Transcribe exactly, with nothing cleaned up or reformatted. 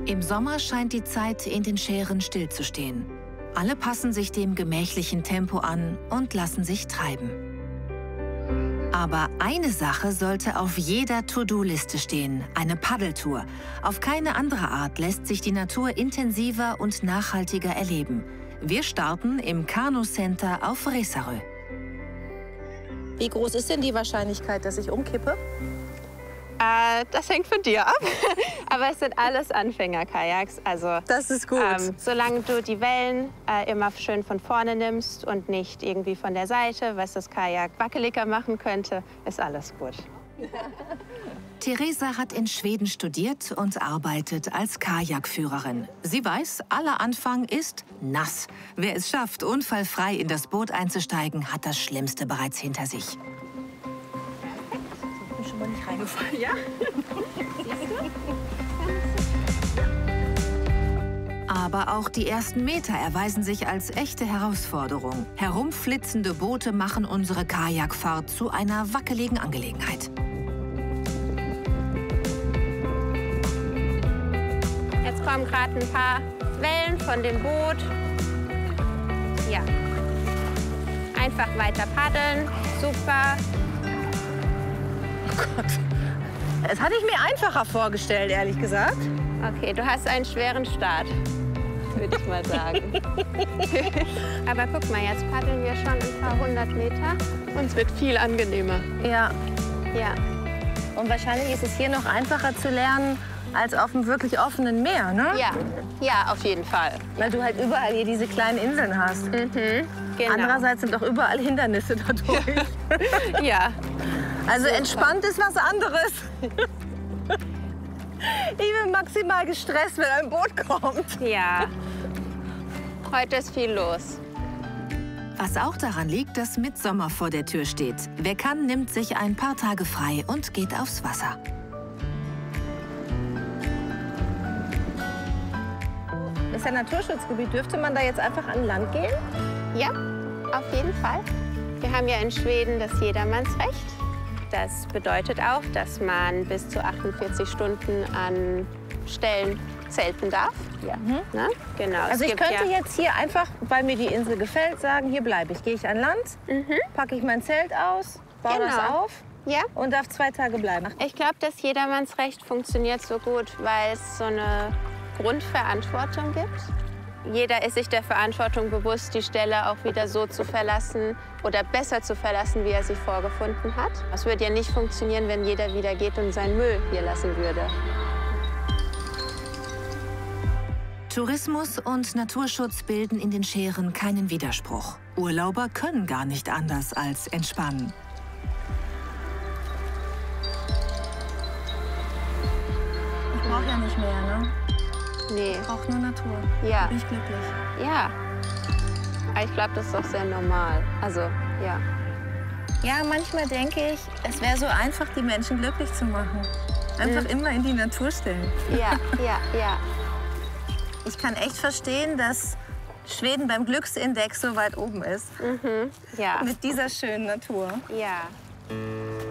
Im Sommer scheint die Zeit in den Schären stillzustehen. Alle passen sich dem gemächlichen Tempo an und lassen sich treiben. Aber eine Sache sollte auf jeder To-Do-Liste stehen, eine Paddeltour. Auf keine andere Art lässt sich die Natur intensiver und nachhaltiger erleben. Wir starten im Kanu Center auf Resarö. Wie groß ist denn die Wahrscheinlichkeit, dass ich umkippe? Äh, das hängt von dir ab. Aber es sind alles Anfänger-Kajaks. Also, das ist gut. Ähm, solange du die Wellen äh, immer schön von vorne nimmst und nicht irgendwie von der Seite, was das Kajak wackeliger machen könnte, ist alles gut. Theresa hat in Schweden studiert und arbeitet als Kajakführerin. Sie weiß, aller Anfang ist nass. Wer es schafft, unfallfrei in das Boot einzusteigen, hat das Schlimmste bereits hinter sich. Ich bin schon mal nicht reingefallen. Ja? Aber auch die ersten Meter erweisen sich als echte Herausforderung. Herumflitzende Boote machen unsere Kajakfahrt zu einer wackeligen Angelegenheit. Jetzt kommen gerade ein paar Wellen von dem Boot. Ja. Einfach weiter paddeln. Super. Oh Gott. Das hatte ich mir einfacher vorgestellt, ehrlich gesagt. Okay, du hast einen schweren Start, würde ich mal sagen. Aber guck mal, jetzt paddeln wir schon ein paar hundert Meter und es wird viel angenehmer. Ja. Ja. Und wahrscheinlich ist es hier noch einfacher zu lernen als auf dem wirklich offenen Meer, ne? Ja, ja, auf jeden Fall. Weil du halt überall hier diese kleinen Inseln hast. Mhm, genau. Andererseits sind auch überall Hindernisse dadurch. Ja. Also entspannt ist was anderes. Ich bin maximal gestresst, wenn ein Boot kommt. Ja. Heute ist viel los. Was auch daran liegt, dass Mitsommer vor der Tür steht. Wer kann, nimmt sich ein paar Tage frei und geht aufs Wasser. Das ist ja Naturschutzgebiet. Dürfte man da jetzt einfach an Land gehen? Ja, auf jeden Fall. Wir haben ja in Schweden das Jedermannsrecht. Das bedeutet auch, dass man bis zu achtundvierzig Stunden an Stellen zelten darf. Ja. Mhm. Na, genau. Also es ich gibt könnte ja jetzt hier einfach, weil mir die Insel gefällt, sagen, hier bleibe ich. Gehe ich an Land, Mhm. packe ich mein Zelt aus, baue Genau. das auf Ja. und darf zwei Tage bleiben. Ich glaube, das Jedermannsrecht funktioniert so gut, weil es so eine Grundverantwortung gibt. Jeder ist sich der Verantwortung bewusst, die Stelle auch wieder so zu verlassen oder besser zu verlassen, wie er sie vorgefunden hat. Es würde ja nicht funktionieren, wenn jeder wieder geht und seinen Müll hier lassen würde. Tourismus und Naturschutz bilden in den Schären keinen Widerspruch. Urlauber können gar nicht anders als entspannen. Ich brauche ja nicht mehr, ne? Nee. Ich brauche nur Natur. Ja. Bin ich glücklich. Ja. Aber ich glaube, das ist doch sehr normal. Also, ja. Ja, manchmal denke ich, es wäre so einfach, die Menschen glücklich zu machen. Einfach Mhm. immer in die Natur stellen. Ja, ja, ja. Ich kann echt verstehen, dass Schweden beim Glücksindex so weit oben ist. Mhm. Ja. Mit dieser schönen Natur. Ja.